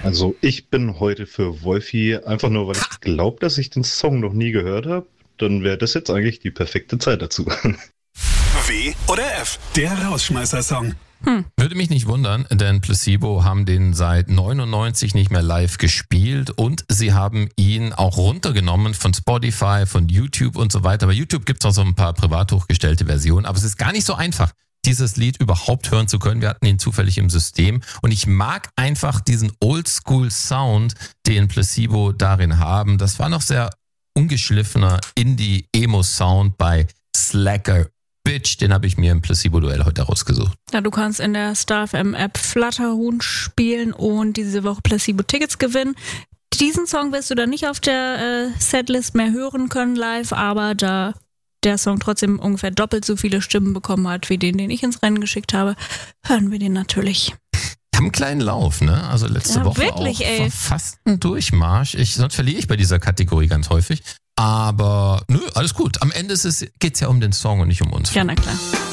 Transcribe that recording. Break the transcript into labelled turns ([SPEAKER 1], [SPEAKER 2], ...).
[SPEAKER 1] Also ich bin heute für Wolfi, einfach nur, weil ich glaube, dass ich den Song noch nie gehört habe. Dann wäre das jetzt eigentlich die perfekte Zeit dazu.
[SPEAKER 2] W oder F, der Rausschmeißer-Song.
[SPEAKER 3] Würde mich nicht wundern, denn Placebo haben den seit 99 nicht mehr live gespielt und sie haben ihn auch runtergenommen von Spotify, von YouTube und so weiter. Bei YouTube gibt es auch so ein paar privat hochgestellte Versionen, aber es ist gar nicht so einfach, dieses Lied überhaupt hören zu können. Wir hatten ihn zufällig im System und ich mag einfach diesen Oldschool-Sound, den Placebo darin haben. Das war noch sehr ungeschliffener Indie-Emo-Sound bei Slacker Bitch, den habe ich mir im Placebo-Duell heute rausgesucht.
[SPEAKER 4] Ja, du kannst in der StarFM-App Flatterhuhn spielen und diese Woche Placebo-Tickets gewinnen. Diesen Song wirst du dann nicht auf der Setlist mehr hören können live, aber da der Song trotzdem ungefähr doppelt so viele Stimmen bekommen hat, wie den ich ins Rennen geschickt habe, hören wir den natürlich.
[SPEAKER 3] Wir haben einen kleinen Lauf, ne? Also letzte Woche wirklich, auch ey. Fast ein Durchmarsch. Sonst verliere ich bei dieser Kategorie ganz häufig. Aber nö, alles gut. Am Ende geht's ja um den Song und nicht um uns.
[SPEAKER 4] Ja, na klar.